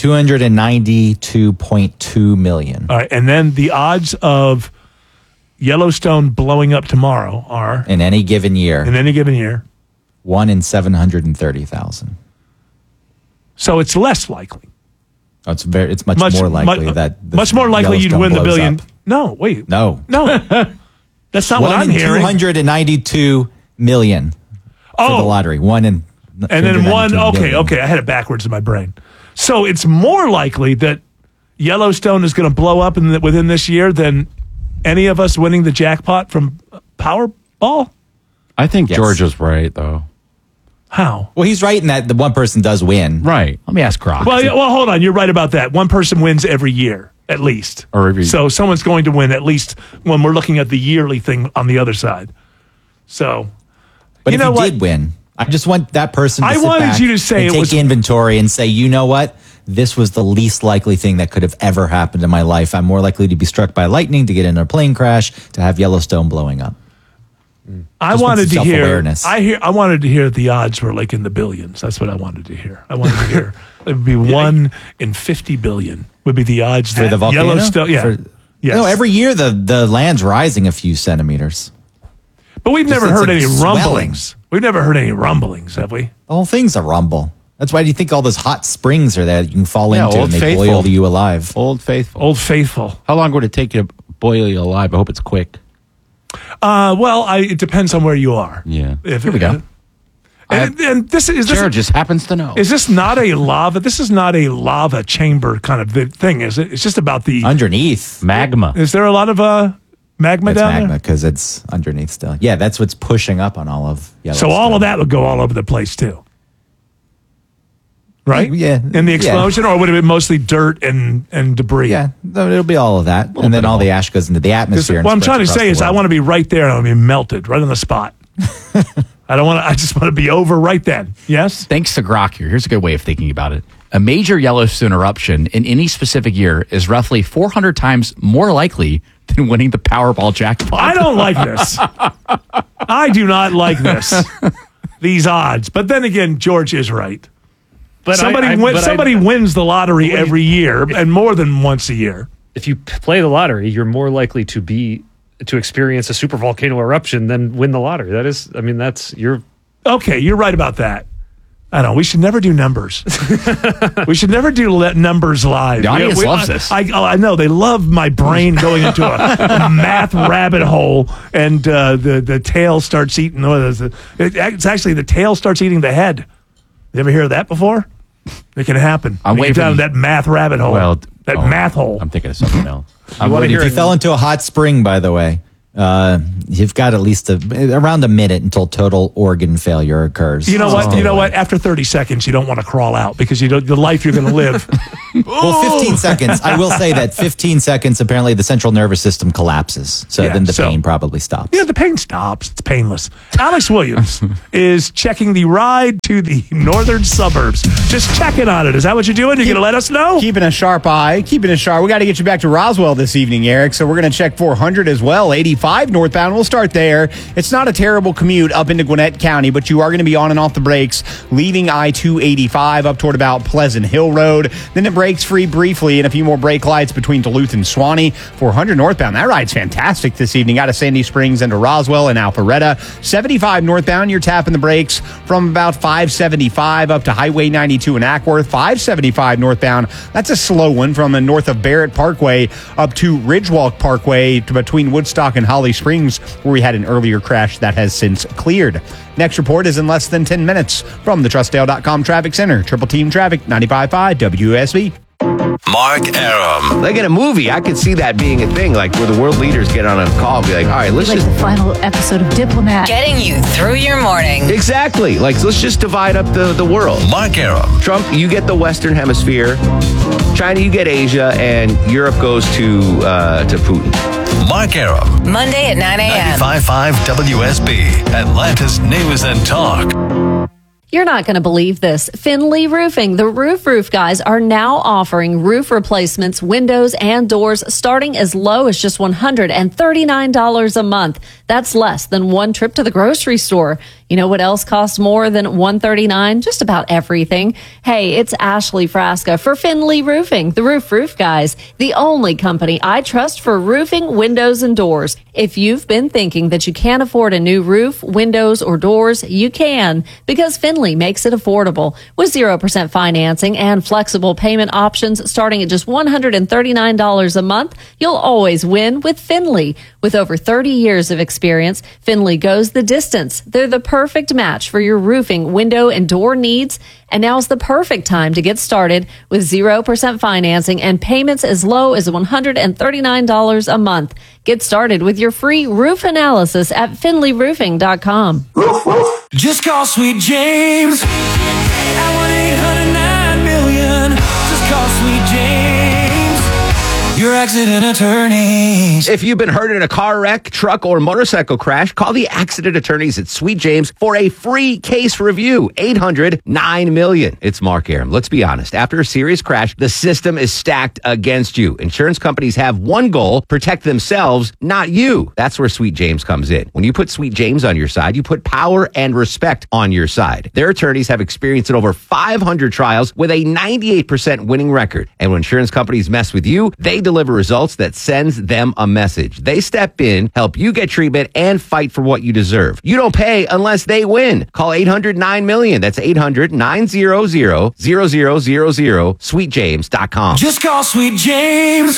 292.2 million. All right, and then the odds of Yellowstone blowing up tomorrow are in any given year. 1 in 730,000. So it's less likely. Oh, it's much more likely that much more likely you'd win the $1 billion. Up. No, wait. No. That's not what I'm hearing. 292 million for the lottery. 1 in and then 1 okay, I had it backwards in my brain. So it's more likely that Yellowstone is going to blow up within this year than any of us winning the jackpot from Powerball? I think George was right, though. How? Well, he's right in that the one person does win. Right. Let me ask Croc. Well, hold on. You're right about that. One person wins every year, at least. So someone's going to win at least when we're looking at the yearly thing on the other side. So, but if you did win, I just want that person to I sit wanted back you to say and it take was inventory and say, you know what? This was the least likely thing that could have ever happened in my life. I'm more likely to be struck by lightning, to get in a plane crash, to have Yellowstone blowing up. I wanted to hear. I wanted to hear the odds were like in the billions. That's what I wanted to hear. I wanted to hear it would be 1 in 50 billion would be the odds for the volcano. Yellowstone. Yeah. Yes. No, every year the land's rising a few centimeters. But we've never heard any rumblings. We've never heard any rumblings, have we? The whole thing's a rumble. That's why do you think all those hot springs are there that you can fall into and they boil you alive? Old Faithful. Old Faithful. How long would it take you to boil you alive? I hope it's quick. It depends on where you are. Yeah. Here we go. And this is Jared just happens to know. Is this not a lava? This is not a lava chamber kind of thing, is it? It's just about the underneath magma. Is there a lot of magma down magma there? because it's underneath still. Yeah, that's what's pushing up on all of Yellowstone. So all of that would go all over the place too, right? Yeah. In the explosion, or would it be mostly dirt and debris? Yeah, it'll be all of that, and then all the ash goes into the atmosphere. What I'm trying to say is, I want to be right there, and I want to be melted right on the spot. I just want to be over right then. Yes? Thanks to Grok here. Here's a good way of thinking about it. A major Yellowstone eruption in any specific year is roughly 400 times more likely than winning the Powerball jackpot. I don't like this. I do not like this. These odds. But then again, George is right. But somebody wins the lottery every year and more than once a year. If you play the lottery, you're more likely to experience a super volcano eruption than win the lottery. You're right about that. I don't know. We should never do numbers. We should never do numbers live. The audience loves this. I know. They love my brain going into a math rabbit hole, and the tail starts eating. It's actually the tail starts eating the head. You ever hear of that before? It can happen. I'm waiting down that math rabbit hole. Math hole. I'm thinking of something else. If you fell into a hot spring, by the way, you've got at least around a minute until total organ failure occurs. You know what? You know what? After 30 seconds, you don't want to crawl out because the life you're going to live. Well, 15 seconds. I will say that 15 seconds, apparently the central nervous system collapses. So then the pain probably stops. Yeah, the pain stops. It's painless. Alex Williams is checking the ride to the northern suburbs. Just checking on it. Is that what you're doing? You're going to let us know? Keeping a sharp eye. Keeping it sharp. We got to get you back to Roswell this evening, Eric. So we're going to check 400 as well. 85 northbound. We'll start there. It's not a terrible commute up into Gwinnett County, but you are going to be on and off the brakes, leaving I-285 up toward about Pleasant Hill Road. Then it breaks free briefly and a few more brake lights between Duluth and Swanee. 400 northbound. That ride's fantastic this evening out of Sandy Springs into Roswell and Alpharetta. 75 northbound. You're tapping the brakes from about 575 up to Highway 92 in Ackworth. 575 northbound. That's a slow one from the north of Barrett Parkway up to Ridgewalk Parkway to between Woodstock and Holly Springs, where we had an earlier crash that has since cleared. Next report is in less than 10 minutes from the TrustDale.com Traffic Center. Triple Team Traffic, 95.5 WSB. Mark Arum. Like in a movie, I could see that being a thing, like where the world leaders get on a call and be like, all right, let's just... the final episode of Diplomat. Getting you through your morning. Exactly. Like, let's just divide up the world. Mark Arum. Trump, you get the Western Hemisphere. China, you get Asia. And Europe goes to Putin. Mark Arum. Monday at 9 a.m. 95.5 WSB. Atlanta's News and Talk. You're not going to believe this. Finley Roofing, the roof guys, are now offering roof replacements, windows, and doors starting as low as just $139 a month. That's less than one trip to the grocery store. You know what else costs more than $139? Just about everything. Hey, it's Ashley Frasca for Finley Roofing, the roof guys, the only company I trust for roofing, windows, and doors. If you've been thinking that you can't afford a new roof, windows, or doors, you can, because Finley makes it affordable. With 0% financing and flexible payment options starting at just $139 a month, you'll always win with Finley. With over 30 years of experience, Finley goes the distance. They're the perfect match for your roofing, window, and door needs. And now's the perfect time to get started with 0% financing and payments as low as $139 a month. Get started with your free roof analysis at finleyroofing.com. Just call Sweet James at 1-800-9-million. Just call Sweet James, your accident attorneys. If you've been hurt in a car wreck, truck, or motorcycle crash, call the accident attorneys at Sweet James for a free case review. 800-9-million. It's Mark Arum. Let's be honest. After a serious crash, the system is stacked against you. Insurance companies have one goal: protect themselves, not you. That's where Sweet James comes in. When you put Sweet James on your side, you put power and respect on your side. Their attorneys have experience in over 500 trials with a 98% winning record. And when insurance companies mess with you, they deliver results that sends them a message. They step in, help you get treatment, and fight for what you deserve. You don't pay unless they win. Call 800-9-million. That's 800-900-0000, sweetjames.com. Just call Sweet James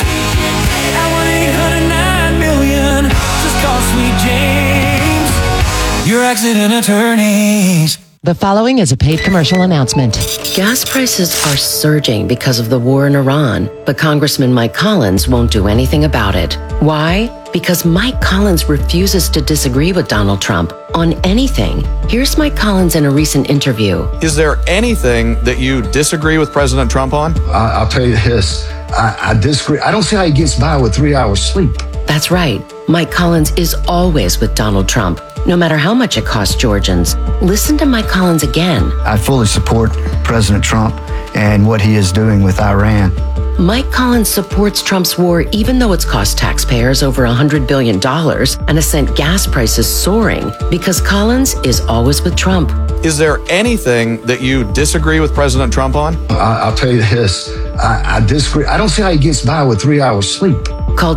at 1-800-9-million. Just call Sweet James, your accident attorneys. The following is a paid commercial announcement. Gas prices are surging because of the war in Iran, but Congressman Mike Collins won't do anything about it. Why? Because Mike Collins refuses to disagree with Donald Trump on anything. Here's Mike Collins in a recent interview. Is there anything that you disagree with President Trump on? I'll tell you this. I disagree. I don't see how he gets by with 3 hours sleep. That's right. Mike Collins is always with Donald Trump, no matter how much it costs Georgians. Listen to Mike Collins again. I fully support President Trump and what he is doing with Iran. Mike Collins supports Trump's war even though it's cost taxpayers over $100 billion and has sent gas prices soaring because Collins is always with Trump. Is there anything that you disagree with President Trump on? I'll tell you this. I disagree. I don't see how he gets by with 3 hours sleep. Call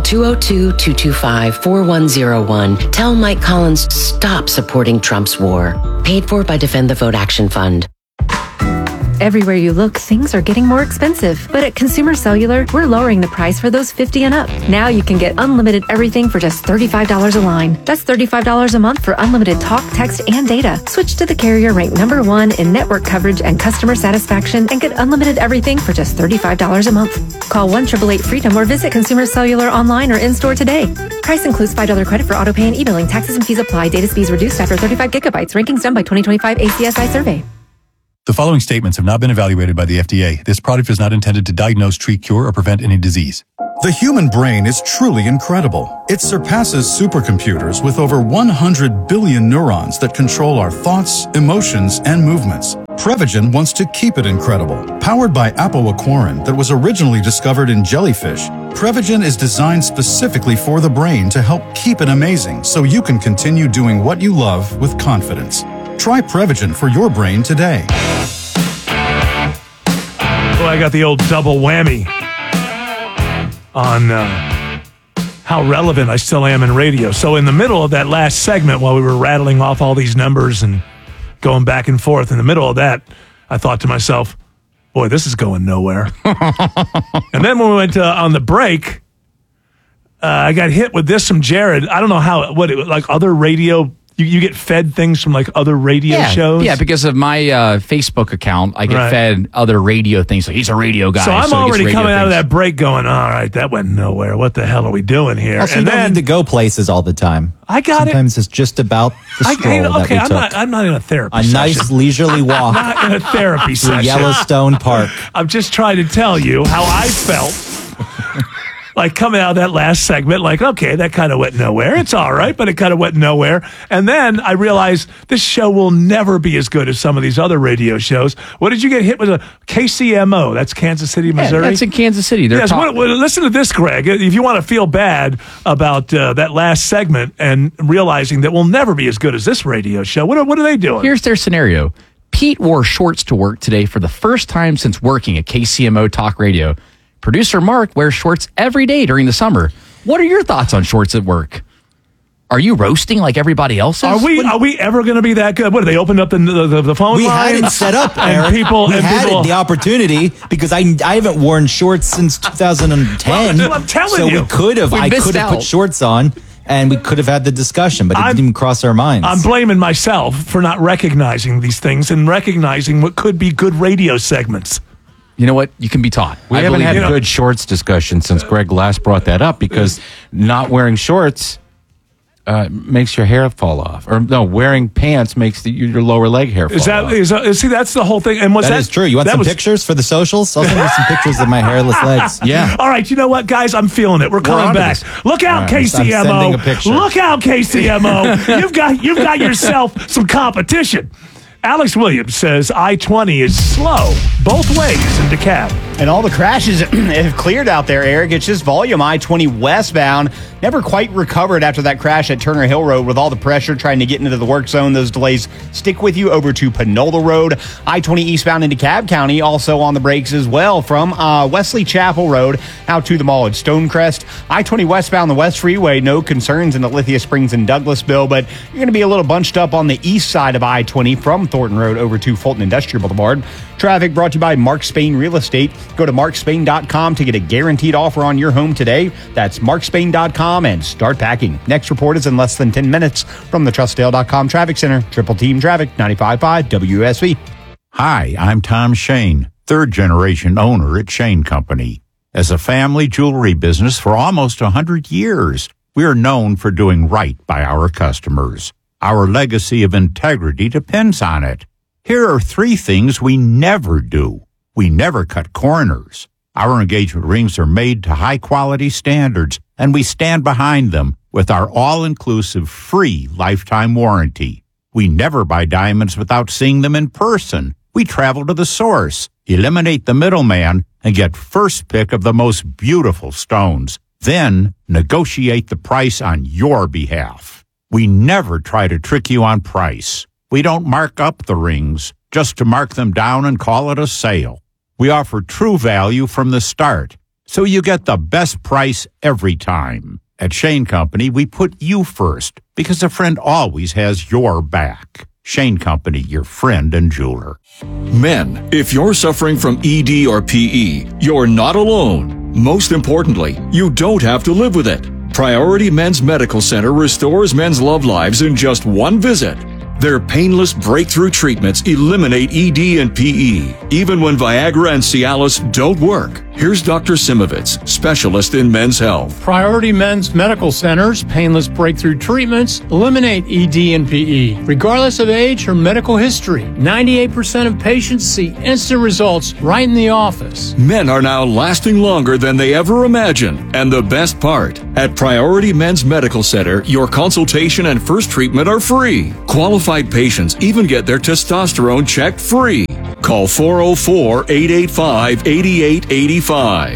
202-225-4101. Tell Mike Collins stop supporting Trump's war. Paid for by Defend the Vote Action Fund. Everywhere you look, things are getting more expensive. But at Consumer Cellular, we're lowering the price for those 50 and up. Now you can get unlimited everything for just $35 a line. That's $35 a month for unlimited talk, text, and data. Switch to the carrier ranked #1 in network coverage and customer satisfaction and get unlimited everything for just $35 a month. Call 1-888-FREEDOM or visit Consumer Cellular online or in-store today. Price includes $5 credit for auto pay and e-billing. Taxes and fees apply. Data speeds reduced after 35 gigabytes. Rankings done by 2025 ACSI survey. The following statements have not been evaluated by the FDA. This product is not intended to diagnose, treat, cure, or prevent any disease. The human brain is truly incredible. It surpasses supercomputers with over 100 billion neurons that control our thoughts, emotions, and movements. Prevagen wants to keep it incredible. Powered by apoaquarin that was originally discovered in jellyfish, Prevagen is designed specifically for the brain to help keep it amazing so you can continue doing what you love with confidence. Try Prevagen for your brain today. Well, I got the old double whammy on how relevant I still am in radio. So in the middle of that last segment, while we were rattling off all these numbers and going back and forth, in the middle of that, I thought to myself, boy, this is going nowhere. And then when we went on the break, I got hit with this from Jared. I don't know how, like other radio. You get fed things from like other radio shows? Yeah, because of my Facebook account, I get fed other radio things. Like he's a radio guy. So I'm already coming out of that break going, all right, that went nowhere. What the hell are we doing here? Also, you don't need to go places all the time. I got Sometimes it's just about the stroll that we took. I'm not in a therapy session. A nice leisurely walk. I'm not in a therapy through session. Yellowstone Park. I'm just trying to tell you how I felt. Like coming out of that last segment, like, okay, that kind of went nowhere. It's all right, but it kind of went nowhere. And then I realized this show will never be as good as some of these other radio shows. What did you get hit with? A KCMO. That's Kansas City, Missouri. Yeah, that's in Kansas City. Yes, listen to this, Greg. If you want to feel bad about that last segment and realizing that we'll never be as good as this radio show, what are they doing? Here's their scenario. Pete wore shorts to work today for the first time since working at KCMO Talk Radio. Producer Mark wears shorts every day during the summer. What are your thoughts on shorts at work? Are you roasting like everybody else is? Are we ever going to be that good? What, they opened up the phone we line? We had it set up, and Eric. people had the opportunity because I haven't worn shorts since 2010. Well, I'm telling so you. I could have put shorts on and we could have had the discussion, but it didn't even cross our minds. I'm blaming myself for not recognizing these things and recognizing what could be good radio segments. You know what? You can be taught. We haven't had a good shorts discussion since Greg last brought that up because not wearing shorts makes your hair fall off. Or no, wearing pants makes your lower leg hair fall off. See, that's the whole thing. And that is true. You want some pictures for the socials? I'll send you some pictures of my hairless legs. Yeah. All right. You know what, guys? I'm feeling it. We're coming back. Look out, KCMO. Look out, KCMO. You've got yourself some competition. Alex Williams says I-20 is slow both ways in DeKalb. And all the crashes have cleared out there, Eric. It's just volume. I-20 westbound never quite recovered after that crash at Turner Hill Road with all the pressure trying to get into the work zone. Those delays stick with you over to Panola Road. I-20 eastbound into DeKalb County also on the brakes as well from Wesley Chapel Road out to the mall at Stonecrest. I-20 westbound the West Freeway, no concerns in the Lithia Springs and Douglasville, but you're going to be a little bunched up on the east side of I-20 from Thornton Road over to Fulton Industrial Boulevard. Traffic brought to you by Mark Spain Real Estate. Go to markspain.com to get a guaranteed offer on your home today. That's markspain.com and start packing. Next report is in less than 10 minutes from the Trustdale.com Traffic Center. Triple Team Traffic, 95.5 WSV. Hi, I'm Tom Shane, third-generation owner at Shane Company. As a family jewelry business for almost 100 years, we are known for doing right by our customers. Our legacy of integrity depends on it. Here are 3 things we never do. We never cut corners. Our engagement rings are made to high-quality standards, and we stand behind them with our all-inclusive free lifetime warranty. We never buy diamonds without seeing them in person. We travel to the source, eliminate the middleman, and get first pick of the most beautiful stones. Then negotiate the price on your behalf. We never try to trick you on price. We don't mark up the rings just to mark them down and call it a sale. We offer true value from the start, so you get the best price every time. At Shane Company, we put you first because a friend always has your back. Shane Company, your friend and jeweler. Men, if you're suffering from ED or PE, you're not alone. Most importantly, you don't have to live with it. Priority Men's Medical Center restores men's love lives in just one visit. Their painless breakthrough treatments eliminate ED and PE, even when Viagra and Cialis don't work. Here's Dr. Simovitz, specialist in men's health. Priority Men's Medical Center's painless breakthrough treatments eliminate ED and PE, regardless of age or medical history. 98% of patients see instant results right in the office. Men are now lasting longer than they ever imagined. And the best part, at Priority Men's Medical Center, your consultation and first treatment are free. Qualified patients even get their testosterone checked free. Call 404-885-8885.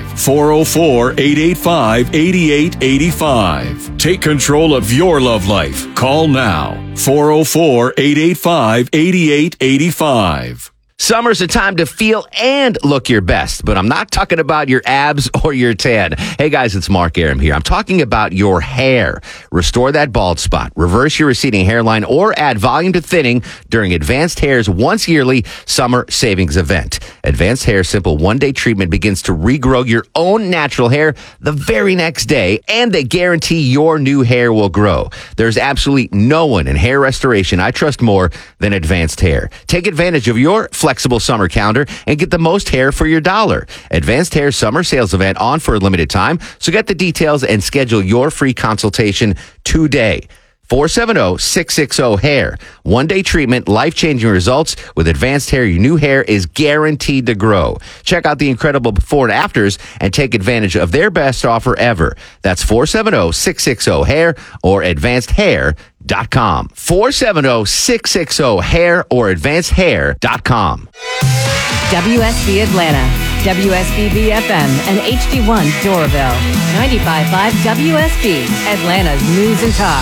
404-885-8885. Take control of your love life. Call now. 404-885-8885. Summer's a time to feel and look your best, but I'm not talking about your abs or your tan. Hey guys, it's Mark Arum here. I'm talking about your hair. Restore that bald spot, reverse your receding hairline, or add volume to thinning during Advanced Hair's once yearly summer savings event. Advanced Hair's simple one-day treatment begins to regrow your own natural hair the very next day, and they guarantee your new hair will grow. There's absolutely no one in hair restoration I trust more than Advanced Hair. Take advantage of your flexible summer calendar and get the most hair for your dollar. Advanced Hair summer sales event on for a limited time, so get the details and schedule your free consultation today. 470-660-HAIR. One-day treatment, life-changing results. With Advanced Hair, your new hair is guaranteed to grow. Check out the incredible before and afters and take advantage of their best offer ever. That's 470-660-HAIR or advancedhair.com. 470-660-HAIR or advancedhair.com. WSB Atlanta, WSBB FM, and HD1 Doraville. 95.5 WSB, Atlanta's News and Talk.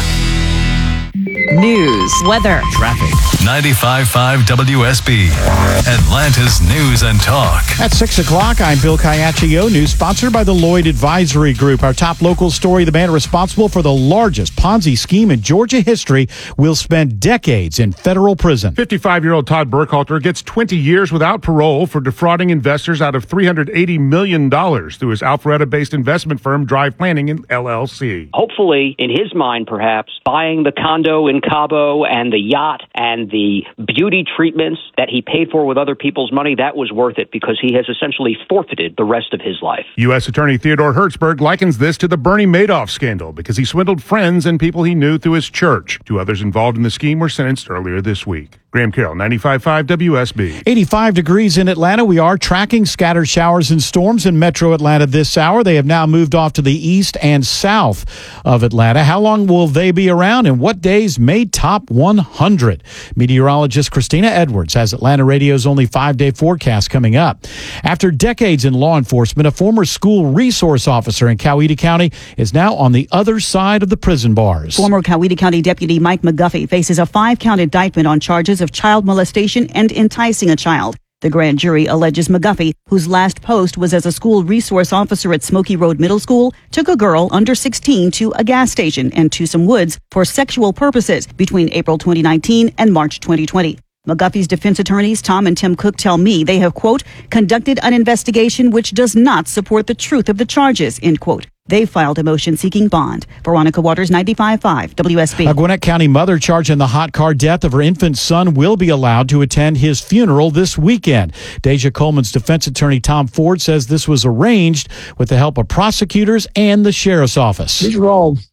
News, weather, traffic. 95.5 WSB, Atlanta's News and Talk. At 6 o'clock, I'm Bill Caiaccio, news sponsored by the Lloyd Advisory Group. Our top local story, the man responsible for the largest Ponzi scheme in Georgia history will spend decades in federal prison. 55-year-old Todd Burkhalter gets 20 years without parole for defrauding investors out of $380 million through his Alpharetta-based investment firm, Drive Planning LLC. Hopefully, in his mind, perhaps, buying the condo in Cabo and the yacht and the beauty treatments that he paid for with other people's money, that was worth it because he has essentially forfeited the rest of his life. U.S. Attorney Theodore Hertzberg likens this to the Bernie Madoff scandal because he swindled friends and people he knew through his church. 2 others involved in the scheme were sentenced earlier this week. Graham Carroll, 95.5 WSB. 85 degrees in Atlanta. We are tracking scattered showers and storms in metro Atlanta this hour. They have now moved off to the east and south of Atlanta. How long will they be around and what days may top 100? Meteorologist Christina Edwards has Atlanta Radio's only 5-day forecast coming up. After decades in law enforcement, a former school resource officer in Coweta County is now on the other side of the prison bars. Former Coweta County Deputy Mike McGuffey faces a 5-count indictment on charges of child molestation and enticing a child. The grand jury alleges McGuffey, whose last post was as a school resource officer at Smoky Road Middle School, took a girl under 16 to a gas station in Tucson Woods for sexual purposes between April 2019 and March 2020. McGuffey's defense attorneys, Tom and Tim Cook, tell me they have, quote, conducted an investigation which does not support the truth of the charges, end quote. They filed a motion seeking bond. Veronica Waters, 95.5 WSB. A Gwinnett County mother charged in the hot car death of her infant son will be allowed to attend his funeral this weekend. Deja Coleman's defense attorney, Tom Ford, says this was arranged with the help of prosecutors and the sheriff's office. These were all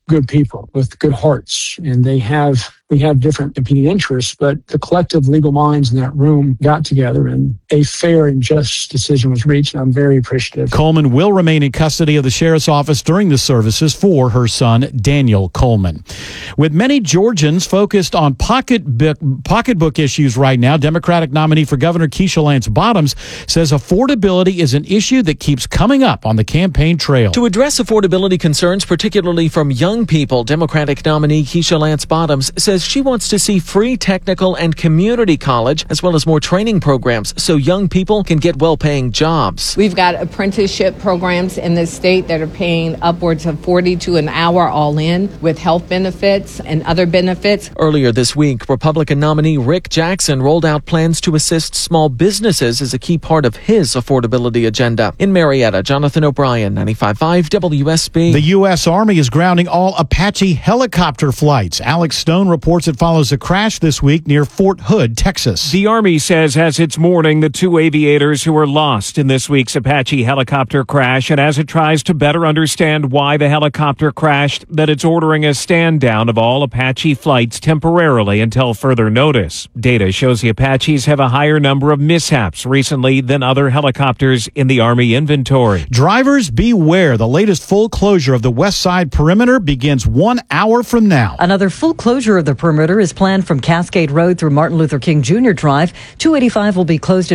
good people with good hearts, and we have different competing interests, but the collective legal minds in that room got together and a fair and just decision was reached, and I'm very appreciative. Coleman will remain in custody of the sheriff's office during the services for her son, Daniel Coleman. With many Georgians focused on pocketbook issues right now, Democratic nominee for Governor Keisha Lance Bottoms says affordability is an issue that keeps coming up on the campaign trail. To address affordability concerns, particularly from young people, Democratic nominee Keisha Lance Bottoms says she wants to see free technical and community college, as well as more training programs so young people can get well-paying jobs. We've got apprenticeship programs in the state that are paying upwards of $42 an hour all in, with health benefits and other benefits. Earlier this week, Republican nominee Rick Jackson rolled out plans to assist small businesses as a key part of his affordability agenda. In Marietta, Jonathan O'Brien, 95.5 WSB. The U.S. Army is grounding all Apache helicopter flights. Alex Stone reports it follows a crash this week near Fort Hood, Texas. The Army says as it's mourning the two aviators who were lost in this week's Apache helicopter crash, and as it tries to better understand why the helicopter crashed, that it's ordering a stand down of all Apache flights temporarily until further notice. Data shows the Apaches have a higher number of mishaps recently than other helicopters in the Army inventory. Drivers beware. The latest full closure of the West Side perimeter begins 1 hour from now. Another full closure of the perimeter is planned from Cascade Road through Martin Luther King Jr. Drive. 285 will be closed